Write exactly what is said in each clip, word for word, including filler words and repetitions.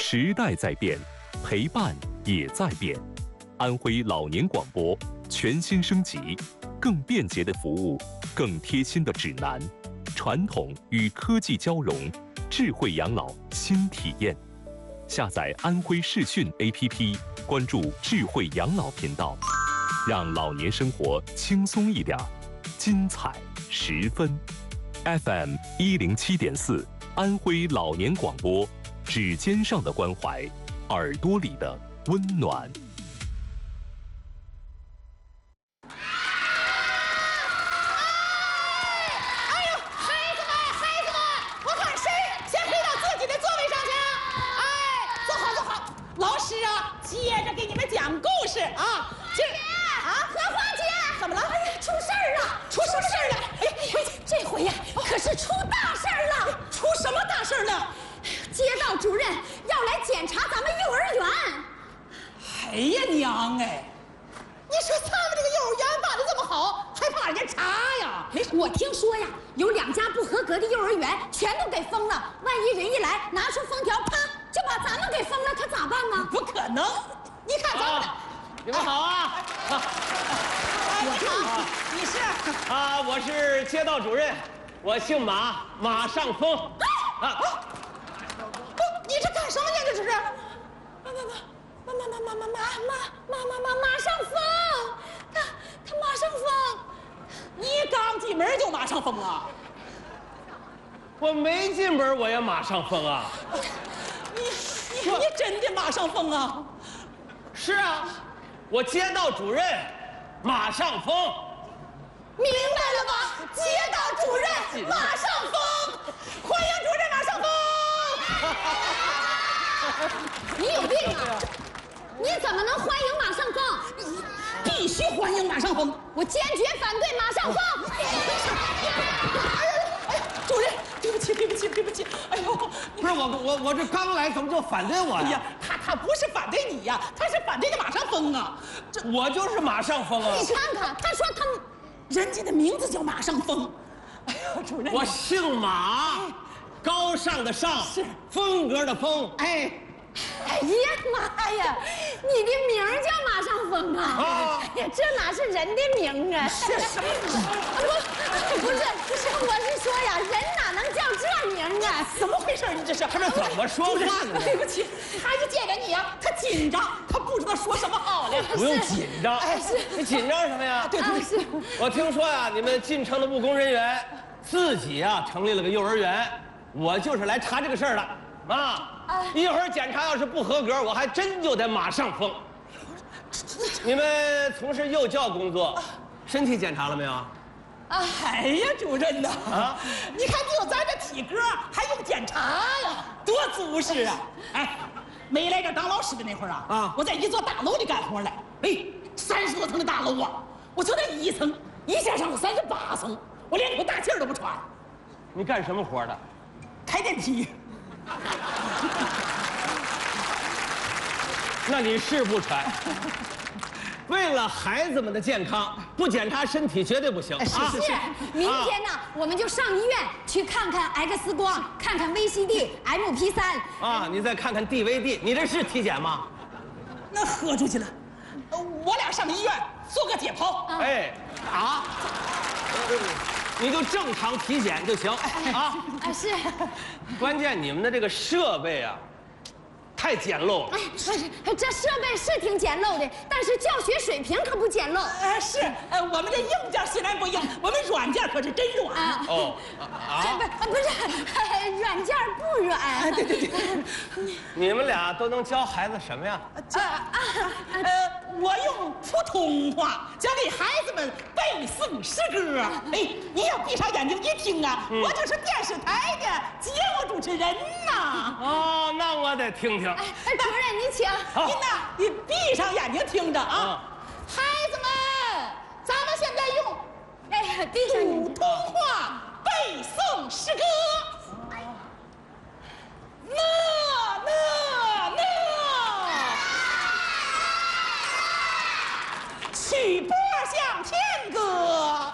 时代在变，陪伴也在变。安徽老年广播全新升级，更便捷的服务，更贴心的指南，传统与科技交融，智慧养老新体验。下载安徽视讯 A P P， 关注智慧养老频道，让老年生活轻松一点，精彩十分。F M 一零七点四，安徽老年广播，指尖上的关怀，耳朵里的温暖。 主任要来检查咱们幼儿园。 哎呀娘哎！你说咱们这个幼儿园办的这么好，还怕人家查呀？ 没事，我听说呀，有两家不合格的幼儿园全都给封了。万一人一来拿出封条，啪就把咱们给封了，可咋办呢？ 不可能！你看咱们的， 你们好啊！ 我好，你是啊？我是街道主任，我姓马，马上封。啊！ 你这干什么呢？这是？ 妈妈妈妈妈妈妈妈妈妈妈妈马上封，他他马上封。 你刚进门就马上封啊？ 我没进门我也马上封啊！ 你你你真的马上封啊？ 是啊，我街道主任马上封。 明白了吧？街道主任马上封，欢迎主任马上封。 你有病啊！你怎么能欢迎马上封？ 必须欢迎马上封！ 我坚决反对马上封！ 哎呀，主任，对不起，对不起，对不起！哎呦， 不是我，我我这刚来，怎么就反对我呀？ 哎呀，他他不是反对你呀，他是反对的马上封啊！ 这我就是马上封啊！ 你看看，他说他， 人家的名字叫马上封。哎呀，主任， 我姓马。高尚的尚是风格的风， 哎， 哎呀妈呀，你的名叫马上封啊！ 啊哎呀，这哪是人的名啊？ 是什么？ 不，不是，不是，我是说呀，人哪能叫这名啊？ 怎么回事？你这是？ 他这怎么说话呢？ 对不起，他一见着你呀，他紧张，他不知道说什么好了。 不用紧张， 哎，是你紧张什么呀？ 对对是。 我听说呀，你们进城的务工人员自己啊成立了个幼儿园。我就是来查这个事儿的，啊！一会儿检查要是不合格，我还真就得马上封。你们从事幼教工作，身体检查了没有？ 啊！哎呀，主任呐！啊！你看你有咱这体格，还用检查呀？多足实啊！哎，没来这当老师的那会儿啊，啊，我在一座大楼里干活来。哎，三十多层的大楼啊，我就在一层，一下上了三十八层，我连口大气儿都不喘。 你干什么活的？ 开电梯。 那你是不喘。为了孩子们的健康，不检查身体绝对不行。 是是是。明天呢，我们就上医院去看看 X 光，看看 V C D、M P 三。 啊，你再看看 D V D， 你这是体检吗？ 那喝出去了。我俩上医院做个解剖。 哎，啊。你就正常体检就行啊！ 啊是， 关键你们的这个设备啊，太简陋了。 哎，不是，这设备是挺简陋的，但是教学水平可不简陋。 呃，是，呃，我们这硬件虽然不硬，我们软件可是真软。 啊、 哦，啊， 不，不是，软件不软。 啊、对对对。 你们俩都能教孩子什么呀？ 这啊，呃，我用普通话教给孩子们背诵诗歌。哎，你要闭上眼睛一听啊，嗯、我就是电视台的节目主持人呐。 哦，那我得听听。 哎，主任您请。 您呐，你闭上眼睛听着啊。啊孩子们，咱们现在用哎闭上眼睛普通话背诵诗歌。呐呐呐！曲波向天歌。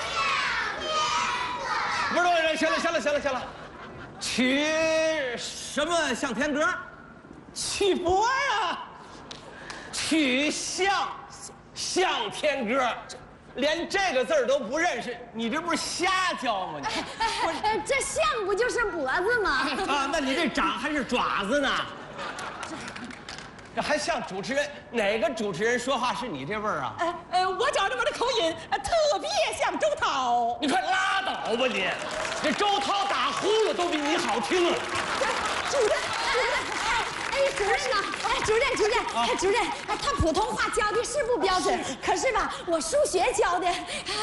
不是，行了，行了，行了，行了，曲什么向天歌？ 曲博呀， 曲项向天歌，连这个字儿都不认识，你这不是瞎教吗？你哎，这象不就是脖子吗？ 啊，那你这掌还是爪子呢？这还像主持人？哪个主持人说话是你这味儿啊？ 哎哎，我觉着我的口音呃特别像周涛。 你快拉倒吧你！这周涛打呼噜都比你好听了。 主任，主任，哎哎，主任呢？哎，主任，主任，哎，主任，哎，他普通话教的是不标准，可是吧，我数学教的